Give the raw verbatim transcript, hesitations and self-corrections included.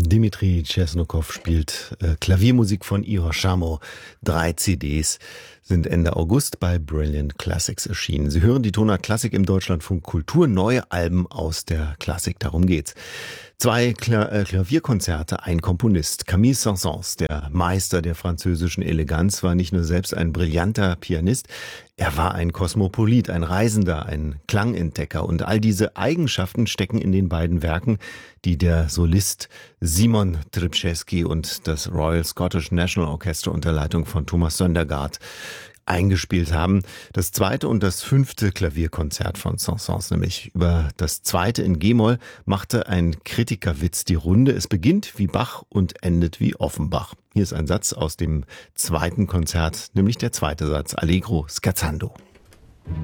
Dmitri Chesnokow spielt äh, Klaviermusik von Ihor Shamo. Drei C Ds sind Ende August bei Brilliant Classics erschienen. Sie hören die Tonart Klassik im Deutschlandfunk Kultur, neue Alben aus der Klassik, darum geht's. Zwei Kla- äh, Klavierkonzerte, ein Komponist. Camille Saint-Saëns, der Meister der französischen Eleganz, war nicht nur selbst ein brillanter Pianist, er war ein Kosmopolit, ein Reisender, ein Klangentdecker. Und all diese Eigenschaften stecken in den beiden Werken, die der Solist Simon Trybczewski und das Royal Scottish National Orchestra unter Leitung von Thomas Søndergaard eingespielt haben. Das zweite und das fünfte Klavierkonzert von Saint-Saëns, nämlich über das zweite in G-Moll, machte ein Kritikerwitz die Runde. Es beginnt wie Bach und endet wie Offenbach. Hier ist ein Satz aus dem zweiten Konzert, nämlich der zweite Satz, Allegro scherzando.